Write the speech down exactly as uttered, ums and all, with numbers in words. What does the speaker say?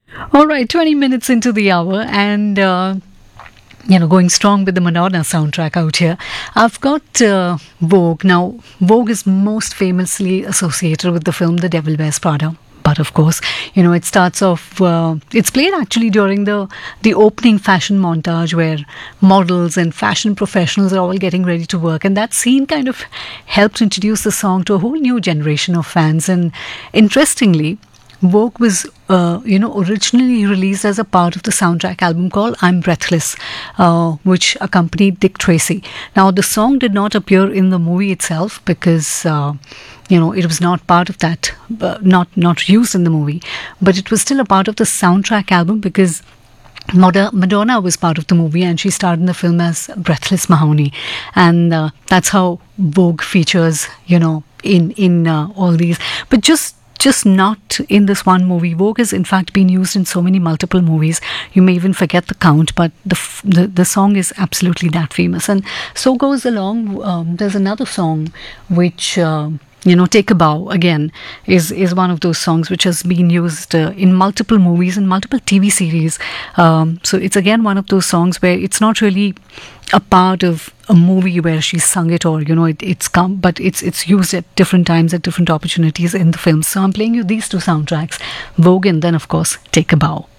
All right, twenty minutes into the hour, and uh, you know, going strong with the Madonna soundtrack out here. I've got uh, Vogue. Now, Vogue is most famously associated with the film The Devil Wears Prada. But of course, you know, it starts off, uh, it's played actually during the, the opening fashion montage where models and fashion professionals are all getting ready to work. And that scene kind of helped introduce the song to a whole new generation of fans. And interestingly, Vogue was, uh, you know, originally released as a part of the soundtrack album called I'm Breathless, uh, which accompanied Dick Tracy. Now, the song did not appear in the movie itself because, uh, you know, it was not part of that, uh, not not used in the movie, but it was still a part of the soundtrack album because Moda- Madonna was part of the movie and she starred in the film as Breathless Mahoney, and uh, that's how Vogue features, you know, in in uh, all these, but just just not in this one movie. Vogue has in fact been used in so many multiple movies. You may even forget the count, but the f- the, the song is absolutely that famous. And so goes along. Um, there's another song which. Um, you know, Take a Bow again is is one of those songs which has been used uh, in multiple movies and multiple T V series. Um, so it's again one of those songs where it's not really a part of a movie where she sung it, or you know, it, it's come, but it's it's used at different times at different opportunities in the film. So I'm playing you these two soundtracks, Vogue and then of course Take a Bow.